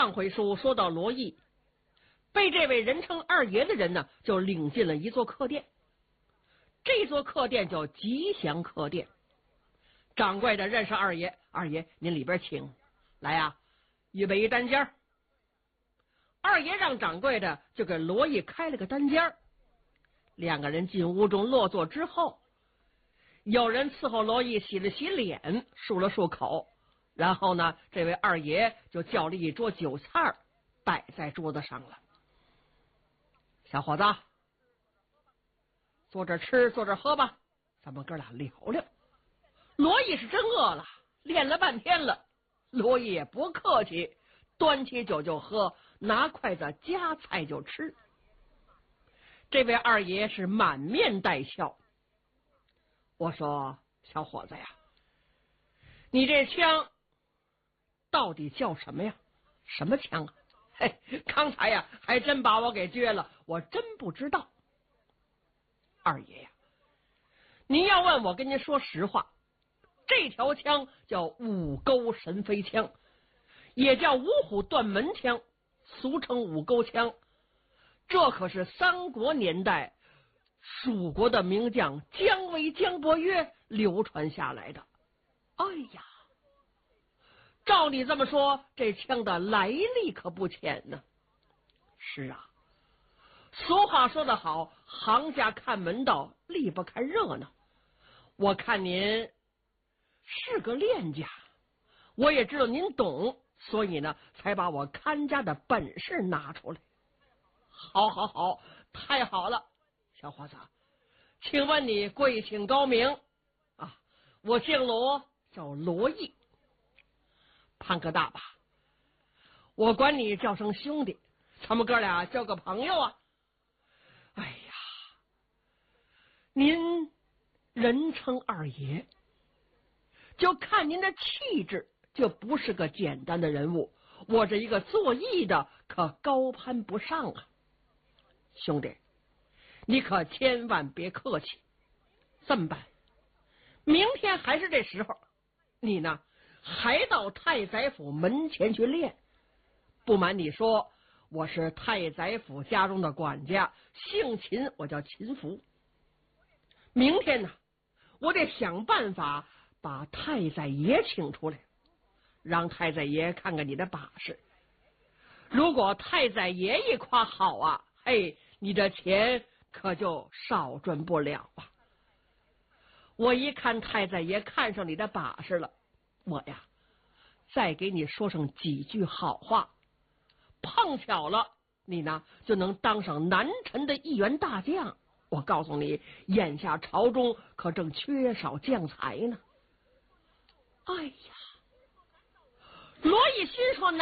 上回书说到罗毅被这位人称二爷的人呢，就领进了一座客店。这座客店叫吉祥客店。掌柜的认识二爷，二爷您里边请。来呀，预备一单间。二爷让掌柜的就给罗毅开了个单间。两个人进屋中落座之后，有人伺候罗毅洗了洗脸，漱了漱口，然后呢，这位二爷就叫了一桌酒菜摆在桌子上了。小伙子，坐这吃，坐这喝吧，咱们哥俩聊聊。罗毅是真饿了，练了半天了。罗毅也不客气，端起酒就喝，拿筷子夹菜就吃。这位二爷是满面带笑。我说，小伙子呀，你这枪到底叫什么呀？什么枪啊？嘿，刚才呀还真把我给撅了，我真不知道。二爷呀，您要问我，跟您说实话，这条枪叫五钩神飞枪，也叫五虎断门枪，俗称五钩枪。这可是三国年代蜀国的名将姜维、姜伯约流传下来的。哎呀，照你这么说，这枪的来历可不浅呢。是啊，俗话说得好，行家看门道，力不看热闹。我看您是个练家，我也知道您懂，所以呢，才把我看家的本事拿出来。好好好，太好了，小伙子，请问你贵姓高明啊？我姓罗，叫罗毅。潘哥大吧，我管你叫声兄弟，咱们哥俩交个朋友啊。哎呀，您人称二爷，就看您的气质，就不是个简单的人物。我这一个做艺的可高攀不上啊。兄弟，你可千万别客气。这么办，明天还是这时候，你呢还到太宰府门前去练。不瞒你说，我是太宰府家中的管家，姓秦，我叫秦福。明天呢，我得想办法把太宰爷请出来，让太宰爷看看你的把式。如果太宰爷一夸好啊，嘿，你的钱可就少赚不了啊。我一看太宰爷看上你的把式了，我呀再给你说上几句好话，碰巧了你呢就能当上南陈的一员大将。我告诉你，眼下朝中可正缺少将才呢。哎呀，罗毅心说